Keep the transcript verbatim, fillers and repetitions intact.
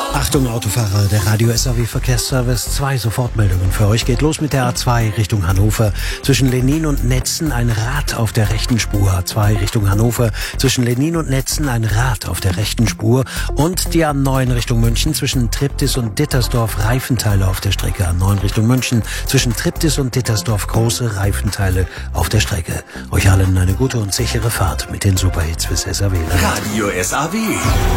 Achtung Autofahrer, der Radio S A W Verkehrsservice, zwei Sofortmeldungen für euch. Geht los mit der A zwei Richtung Hannover. Zwischen Lenin und Netzen ein Rad auf der rechten Spur. A zwei Richtung Hannover. Zwischen Lenin und Netzen ein Rad auf der rechten Spur. Und die A neun Richtung München zwischen Triptis und Dittersdorf Reifenteile auf der Strecke. A neun Richtung München zwischen Triptis und Dittersdorf große Reifenteile auf der Strecke. Euch allen eine gute und sichere Fahrt mit den Superhits fürs S A W. Radio S A W.